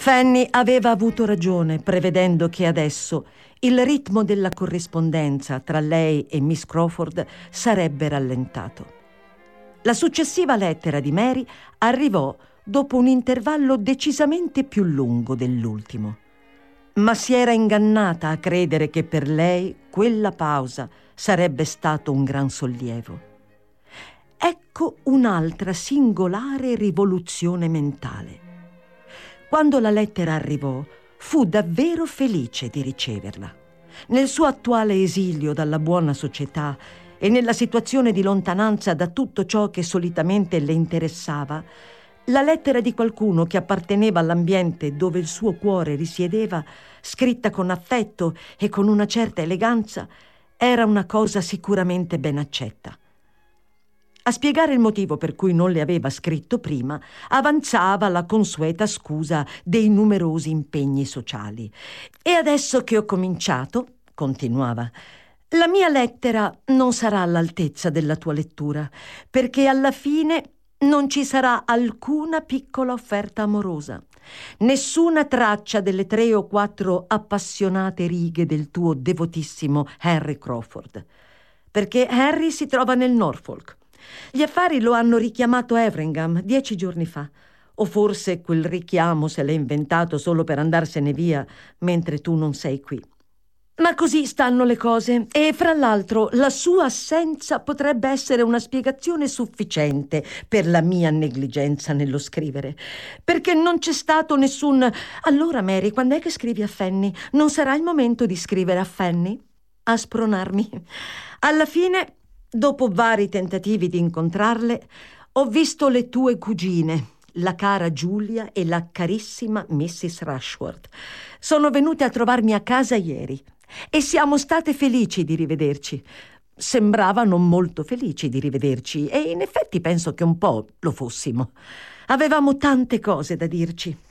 Fanny aveva avuto ragione prevedendo che adesso il ritmo della corrispondenza tra lei e Miss Crawford sarebbe rallentato. La successiva lettera di Mary arrivò dopo un intervallo decisamente più lungo dell'ultimo. Ma si era ingannata a credere che per lei quella pausa sarebbe stato un gran sollievo. Ecco un'altra singolare rivoluzione mentale. Quando la lettera arrivò, fu davvero felice di riceverla. Nel suo attuale esilio dalla buona società e nella situazione di lontananza da tutto ciò che solitamente le interessava, la lettera di qualcuno che apparteneva all'ambiente dove il suo cuore risiedeva, scritta con affetto e con una certa eleganza, era una cosa sicuramente ben accetta. A spiegare il motivo per cui non le aveva scritto prima, avanzava la consueta scusa dei numerosi impegni sociali. «E adesso che ho cominciato», continuava, «la mia lettera non sarà all'altezza della tua lettura, perché alla fine non ci sarà alcuna piccola offerta amorosa, nessuna traccia delle 3 o 4 appassionate righe del tuo devotissimo Henry Crawford, perché Henry si trova nel Norfolk. Gli affari lo hanno richiamato a Everingham 10 giorni fa, o forse quel richiamo se l'è inventato solo per andarsene via mentre tu non sei qui. Ma così stanno le cose, e fra l'altro la sua assenza potrebbe essere una spiegazione sufficiente per la mia negligenza nello scrivere, perché non c'è stato nessun... Allora, Mary, quando è che scrivi a Fanny? Non sarà il momento di scrivere a Fanny? A spronarmi. Alla fine, dopo vari tentativi di incontrarle, ho visto le tue cugine, la cara Giulia e la carissima Mrs. Rushworth. Sono venute a trovarmi a casa ieri e siamo state felici di rivederci. Sembravano molto felici di rivederci e in effetti penso che un po' lo fossimo. Avevamo tante cose da dirci.